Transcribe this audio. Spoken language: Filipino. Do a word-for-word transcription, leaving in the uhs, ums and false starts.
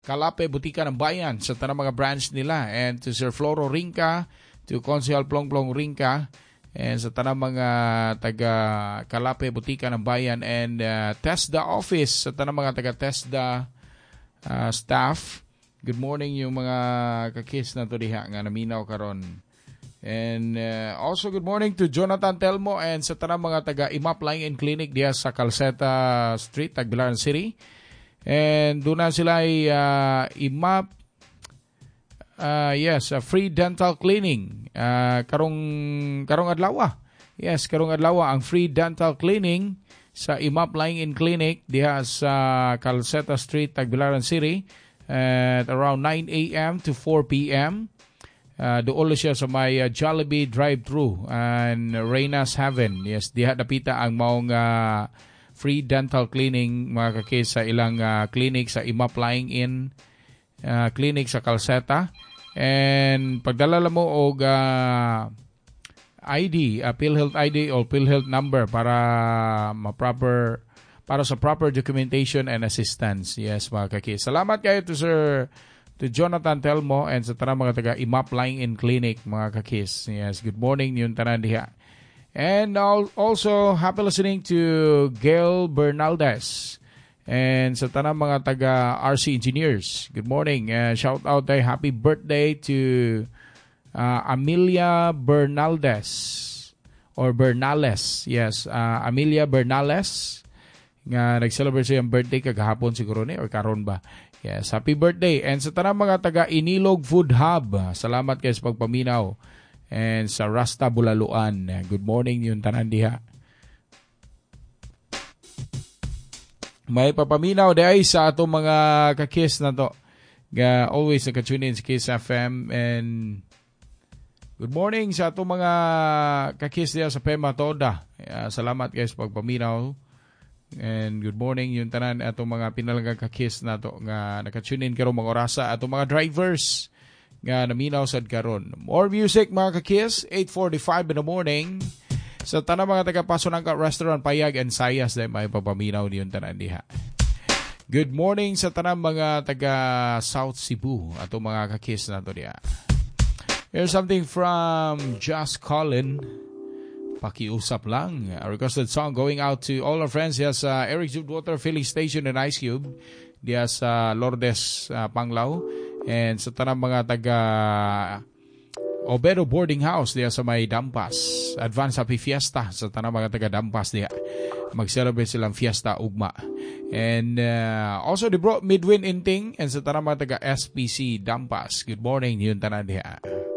Kalape Butika ng Bayan sa tanang mga branch nila, and to Sir Floro Rinca, to Consihal Plong Plong Rinca, and sa tanang mga taga Kalape Butika ng Bayan, and uh, TESDA office sa tanang mga taga TESDA uh, staff. Good morning yung mga kakis na to diha nga naminaw karon. And uh, also good morning to Jonathan Telmo and sa tanang mga taga Imap Line and Clinic diha sa Calceta Street, Tagbilaran City. And doon na sila ay uh, Imap, uh, yes, uh, free dental cleaning. Uh, karong, karong adlaw. Yes, karong adlaw ang free dental cleaning sa Imap Line and Clinic diha sa Calceta Street, Tagbilaran City at around nine a.m. to four p.m. Uh, doon siya sa may uh, Jollibee drive-thru and Reyna's Heaven. Yes, diha napita ang maong uh, free dental cleaning mga kakis sa ilang uh, clinic sa Imap Flying-In uh, clinic sa Calceta. And pagdala mo og uh, I D, uh, PhilHealth I D o PhilHealth number para ma-proper para sa proper documentation and assistance. Yes mga kakis. Salamat kayo to Sir to Jonathan Telmo and sa tanang mga taga Imap Flying-In clinic mga kakis. Yes, good morning yung tanan diha. And also, happy listening to Gail Bernaldez. And sa tanang mga taga R C Engineers. Good morning. Uh, shout out day. Happy birthday to uh, Amelia Bernaldez. Or Bernales. Yes, uh, Amelia Bernales. Nga nag-celebrate siya yung birthday kagahapon siguro ni or karon ba. Yes, happy birthday. And sa tanang mga taga Inilog Food Hub. Salamat kayo sa pagpaminaw. And sa Rasta Bulaluan. Good morning yung tanan diha. May papaminaw day sa atong mga kakis na to. Ga always naka-tune in sa Kiss F M. And good morning sa atong mga kakis diha sa Pema Toda. Uh, salamat guys pagpaminaw. And good morning yung tanan atong mga pinalagang kakis na to nga naka-tune in karong mga orasa atong mga drivers nga naminaw sad karon. More music mga kakis, eight forty-five in the morning. Sa tanang mga taga-Pasunangka Restaurant, Payag and Sayas dahil may papaminaw niyon tanan diha. Good morning sa tanang mga taga South Cebu ato mga kakis na to diha. Here's something from Just Colin. Pakiusap lang. A requested song going out to all our friends diha sa Eric Jude Water Filling Station and Ice Cube diha sa Lourdes, uh, Panglao. And sa tanang mga taga Obedo Boarding House diya sa may Dampas. Advance Happy Fiesta sa tanang mga taga Dampas diya. Mag-celebrate silang Fiesta Ugma. And uh, also the brought Midwin Inting and sa tanang mga taga S P C Dampas. Good morning yun tanan diya.